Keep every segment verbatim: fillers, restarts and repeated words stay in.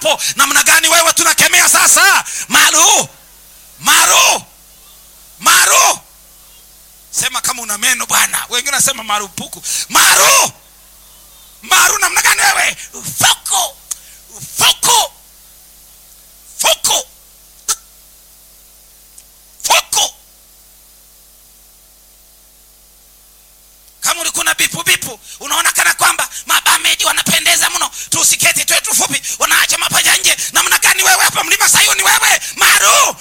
hapo. Namna gani wewe tunakemea sasa? Maru, maru, maru. Sema kama una meno bwana. Wengine nasema marupuku. Maru, maru. Namna gani wewe? Fuku, fuku, fuku, fuku. Kama ulikuwa na bipu bipu, unaona kana kwamba mabameji wanapendeza mno, tusiketi tu tufupi, wanaacha mapaja nje. Namna gani wewe hapa mlima Sayuni wewe? Maru.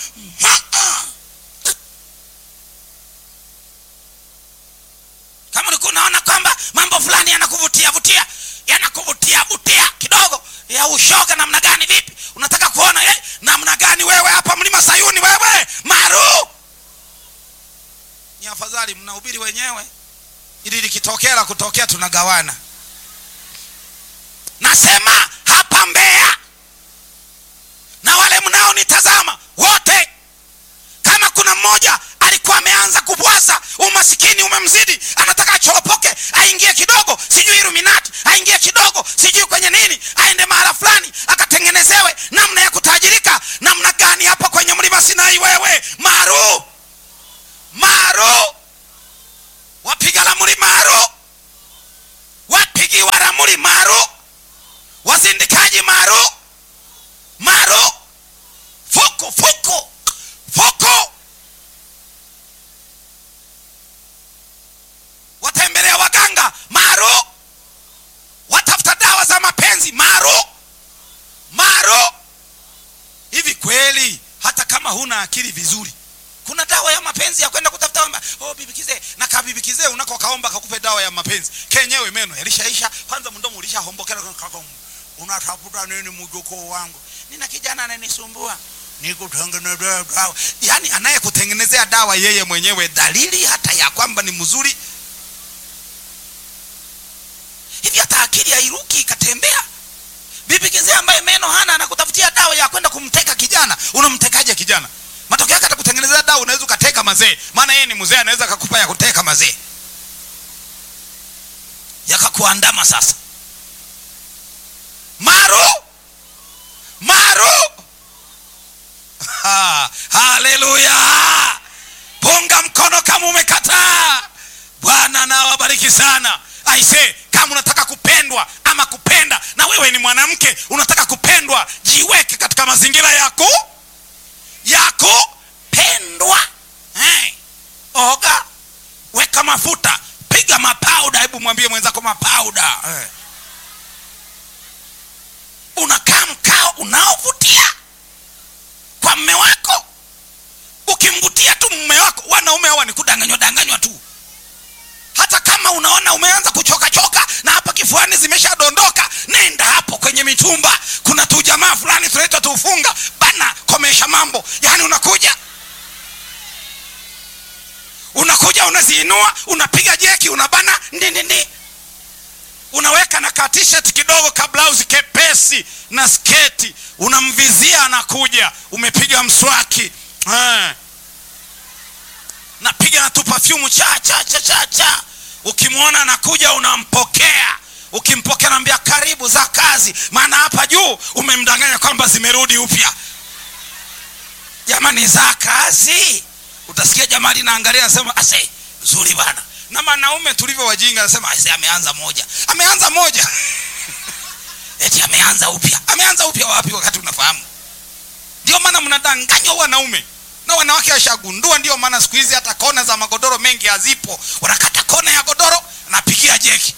Kama ulikuwa unaona kwamba mambo fulani yanakuvutia vutia, yanakuvutia vutia kidogo ya ushoga, namna gani vipi? Unataka kuona eh? Namna gani wewe hapa mlima Sayuni wewe? Maru. Ni afadhali mnahubiri wenyewe, ili likitokea la kutokea tunagawana. Nasema hapa Mbeya na wale mnao nitazama wote, kama kuna mmoja alikuwa ameanza kubwasa, umasikini umemzidi, anataka cholopoke, aingie kidogo sijui Illuminati, aingie kidogo sijui kwenye nini, aende mahala fulani akatengenezewe namna ya kutajirika. Namna gani hapa kwenye mlima Sinai wewe? Maru, maru. Wapiga ramli maru, wapigi wa ramli maru, wazindikaji maru, maru. Fuku, fuku, fuku. Watembelea waganga maru, watafuta dawa za mapenzi maru, maru. Hivi kweli hata kama huna akili vizuri, kuna dawa ya mapenzi ya kwenda kutafuta wamba? Oh bibi kizee, na kabibi kizee unako kaomba kakupe dawa ya mapenzi, kenyewe meno yalishaisha, kwanza mdomo ulishahombokea. Unatafuta nini mjukuu wangu? Nina kijana ananisumbua, nikutengenezea dawa. Yaani anayekutengenezea dawa yeye mwenyewe dalili hata ya kwamba ni mzuri. Hivi hata akili hairuki ikatembea? Bibi kizee ambaye meno hana anakutafutia dawa ya kwenda kumteka kijana. Unamtekaje kijana? Matokeo yake atakutengenezea dawa unaweza ukateka mazee. Maana yeye ni mzee, anaweza kukupa ya kuteka mazee, yakakuandama sasa. Maru, maru. Ha, haleluya. Punga mkono kama umekataa. Bwana na wabariki sana. Aise, kama unataka kupendwa ama kupenda, na wewe ni mwanamke unataka kupendwa, jiweke katika mazingira yako yako pendwa. Hey, oga, weka mafuta, piga mapauda. Hebu mwambie mwenzako mapauda. Hey. Unakaa mkao unaovutia kwa mume wako. Ukimvutia tu mume wako, wanaume hawa ni kudanganywa danganywa tu. Hata kama unaona umeanza kuchoka choka na hapa kifuani zimeshadondoka, nenda hapo kwenye mitumba, kuna tu jamaa fulani tunaitwa tufunga bana, komesha mambo. Yaani unakuja unakuja unaziinua, unapiga jeki, unabana ndi ndi ndi, unaweka na ka t-shirt kidogo ka blouse kepesi na sketi, unamvizia anakuja, umepiga mswaki, eh, napiga na tu perfume cha cha cha cha cha. Ukimwona anakuja unampokea, ukimpokea anambia karibu za kazi, maana hapa juu umemdanganya kwamba zimerudi upya. Jamani, za kazi. Utasikia jamaa linaangalia anasema ase nzuri bana. Na wanaume tulivyo wajinga anasema ase ameanza moja. Ameanza moja. Eti ameanza upya. Ameanza upya wapi wakati unafahamu? Ndio maana mnadanganywa wanaume. Na wanawake washagundua, ndio maana siku hizi hata kona za magodoro mengi hazipo. Wanakata kona ya godoro na pigia jeki.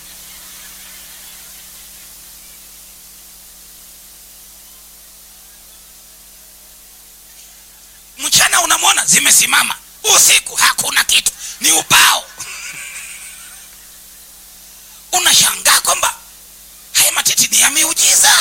Mchana unamwona zimesimama, usiku hakuna kitu, ni ubao. Unashangaa kwamba haya matiti ni ya miujiza.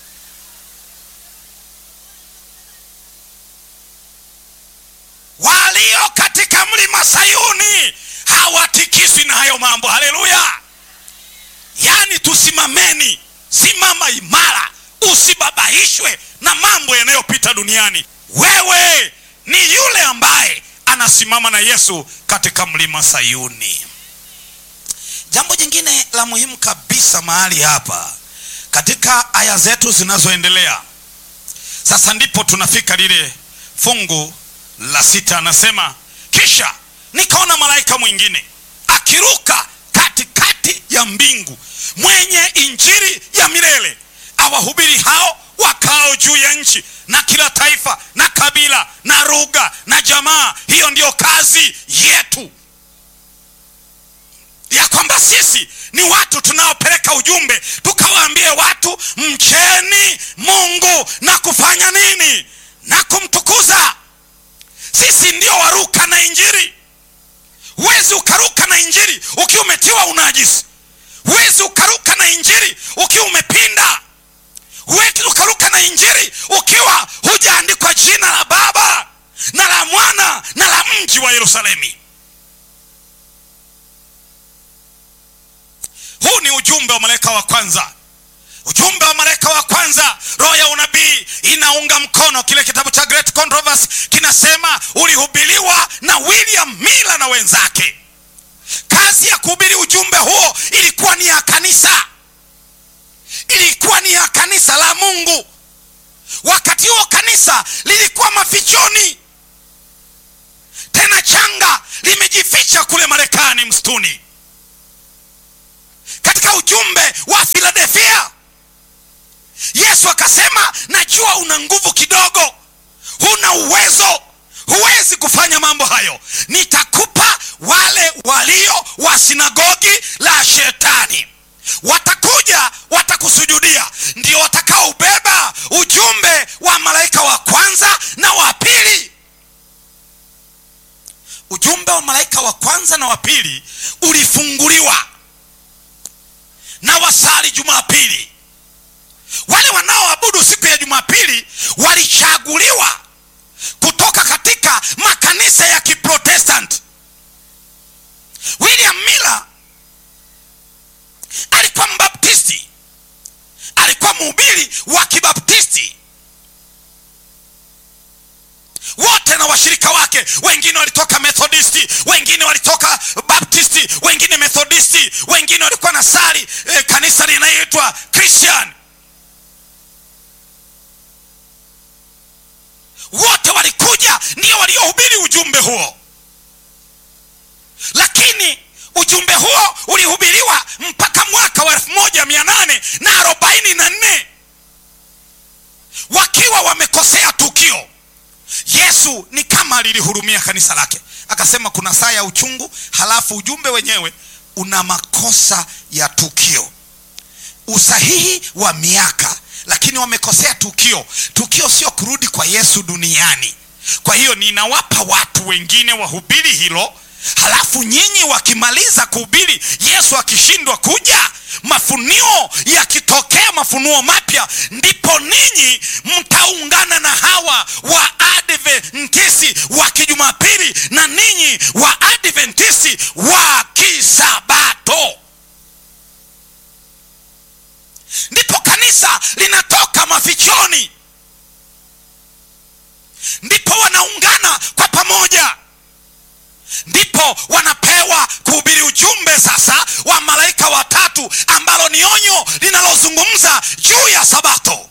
Walio katika mlima Sayuni hawatikiswi na hayo mambo. Haleluya. Yaani tusimameni, simama imara, usibabaishwe na mambo yanayopita duniani. Wewe ni yule ambaye anasimama na Yesu katika mlima Sayuni. Jambo jingine la muhimu kabisa mahali hapa katika aya zetu zinazoendelea, Sasa ndipo tunafika lile fungu la sita. Anasema, kisha nikaona malaika mwingine akiruka katikati ya mbingu, mwenye injili ya milele, awahubiri hao wakao juu ya nchi, na kila taifa na kabila na lugha na jamaa. Hiyo ndiyo kazi yetu, ya kwamba sisi ni watu tunaopeleka ujumbe, tukawaambie watu mcheni Mungu na kufanya nini? Na kumtukuza. Sisi ndio waruka na injili. Huwezi ukaruka na injili ukiwa umetiwa unajisi. Huwezi ukaruka na injili ukiwa umepinda. Huwezi ukaruka na injili ukiwa hujaandikwa jina la Baba na la Mwana na la mji wa Yerusalemu. Huu ni ujumbe wa malaika wa kwanza. Ujumbe wa malaika wa kwanza, roho ya unabii inaunga mkono kile kitabu cha Great Controversy, kinasema ulihubiriwa na William Miller na wenzake. Kazi ya kuhubiri ujumbe huo ilikuwa ni ya kanisa. Ilikuwa ni ya kanisa la Mungu. Wakati huo kanisa lilikuwa mafichoni, tena changa limejificha kule Marekani msituni. Katika ujumbe wa Philadelphia, Yesu akasema, najua una nguvu kidogo, huna uwezo, huwezi kufanya mambo hayo. Nitakupa wale walio wa sinagogi la Shetani, watakuja watakusujudia. Ndio watakao ubeba ujumbe wa malaika wa kwanza na wa pili. Ujumbe wa malaika wa kwanza na wa pili ulifunguliwa na wasali Jumapili. Wale wanaoabudu siku ya Jumapili walichaguliwa kutoka katika makanisa ya Kiprotestanti. William Miller alikuwa Mbaptisti, alikuwa mhubiri wa Kibaptisti. Wote na washirika wake, wengine walitoka Methodisti, wengine walitoka Baptisti, wengine Methodisti, wengine walikuwa na sali eh, kanisa linaloitwa Christian. Wote walikuja, ndio waliohubiri ujumbe huo. Lakini ujumbe huo ulihubiriwa mpaka mwaka wa elfu moja mia nane na arobaini na nne. Wakiwa wamekosea tukio, Yesu ni kama alilihurumia kanisa lake, akasema kuna saa ya uchungu, halafu ujumbe wenyewe una makosa ya tukio. Usahihi wa miaka, lakini wamekosea tukio. Tukio sio kurudi kwa Yesu duniani. Kwa hiyo ninawapa watu wengine wahubiri hilo, halafu nyinyi wakimaliza kuhubiri, Yesu akishindwa kuja, mafunuo yakitokea, mafunuo mapya, ndipo ninyi mtaungana na hawa wa Adventisi wa Kijumapili na ninyi wa Adventisi wa Kisabato. Ndipo kanisa linatoka mafichoni, ndipo wanaungana kwa pamoja, ndipo wanapewa kuhubiri ujumbe sasa wa malaika watatu, ambalo ni onyo linalozungumza juu ya Sabato.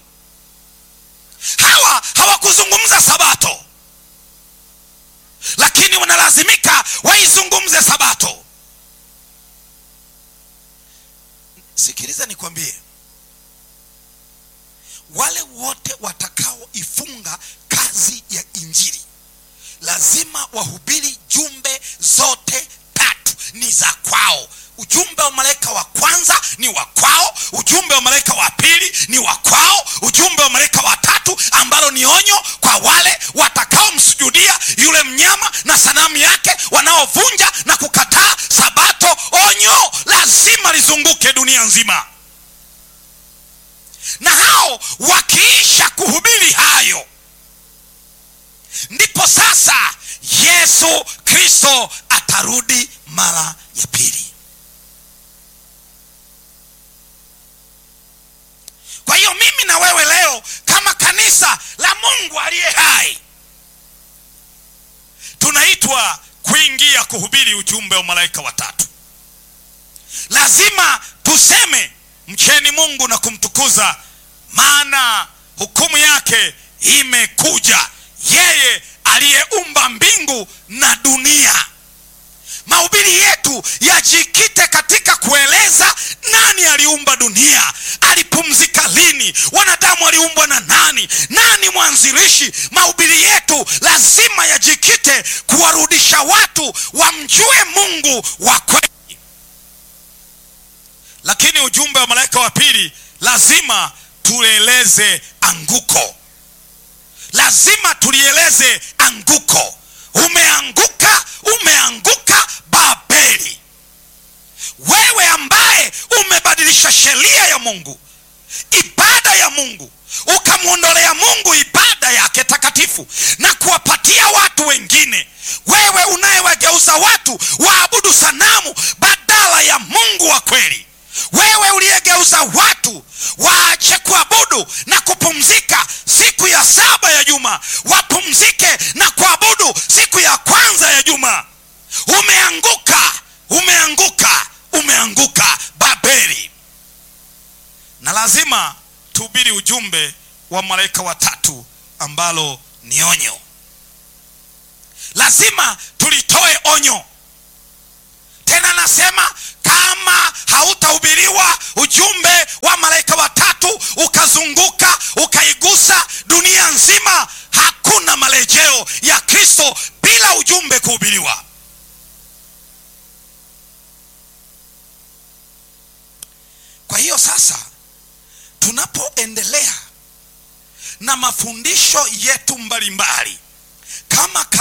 Hawa hawakuzungumza Sabato, lakini wanalazimika waizungumze Sabato. Sikiliza nikwambie, wale wote watakaoifunga kazi ya injili lazima wahubiri jumbe zote tatu, ni za kwao. Ujumbe wa malaika wa kwanza ni wa kwao, ujumbe wa malaika wa pili ni wa kwao, ujumbe wa malaika wa tatu ambalo ni onyo kwa wale watakaomsujudia yule mnyama na sanamu yake, wanaovunja na kukataa Sabato. Onyo lazima lizunguke dunia nzima. Na hao wakiisha kuhubiri hayo, ndipo sasa Yesu Kristo atarudi mara ya pili. Kwa hiyo mimi na wewe leo kama kanisa la Mungu aliye hai, tunaitwa kuingia kuhubiri ujumbe wa malaika watatu. Lazima tuseme mcheni Mungu na kumtukuza, maana hukumu yake imekuja, yeye aliyeumba mbingu na dunia. Mahubiri yetu yajikite katika kueleza nani aliumba dunia, alipumzika lini, wanadamu waliumbwa na nani, nani mwanzilishi. Mahubiri yetu lazima yajikite kuwarudisha watu wamjue Mungu wa kweli. Lakini ujumbe wa malaika wa pili lazima tueleze anguko. Lazima tulieleze anguko. Umeanguka, umeanguka Babeli. Wewe ambaye umebadilisha sheria ya Mungu, ibada ya Mungu, ukamwondolea Mungu ibada yake takatifu na kuwapatia watu wengine. Wewe unayewageuza watu waabudu sanamu badala ya Mungu wa kweli. Wewe uliyegeuza watu waache kuabudu na kupumzika siku ya saba ya juma, wapumzike na kuabudu siku ya kwanza ya juma. Umeanguka, umeanguka, umeanguka Babeli. Na lazima tuhubiri ujumbe wa malaika watatu ambalo ni onyo. Lazima tulitoe onyo. Tena nasema kama hautahubiriwa ujumbe wa malaika watatu ukazunguka ukaigusa dunia nzima, hakuna marejeo ya Kristo bila ujumbe kuhubiriwa. Kwa hiyo sasa tunapoendelea na mafundisho yetu mbalimbali kama